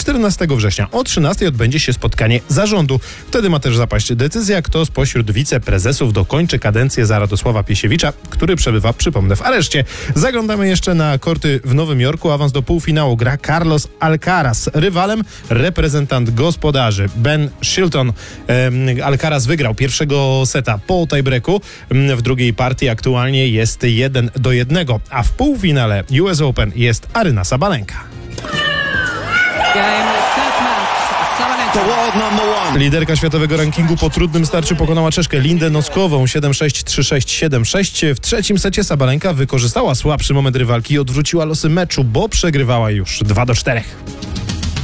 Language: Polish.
14 września o 13 odbędzie się spotkanie zarządu. Wtedy ma też zapaść decyzja, kto spośród wiceprezesów dokończy kadencję za Radosława Piesiewicza, który przebywa, przypomnę, w areszcie. Zaglądamy jeszcze na korty w Nowym Jorku. Awans do półfinału gra Carlos Alcaraz. Rywalem reprezentant gospodarzy Ben Shelton. Alcaraz wygrał pierwszego seta po tiebreaku. W drugiej partii aktualnie jest 1-1, a w półfinale US Open jest Aryna Sabalenka. Liderka światowego rankingu po trudnym starciu pokonała Czeszkę Lindę Noskową 7-6, 3-6, 7-6. W trzecim secie Sabalenka wykorzystała słabszy moment rywalki i odwróciła losy meczu, bo przegrywała już 2-4.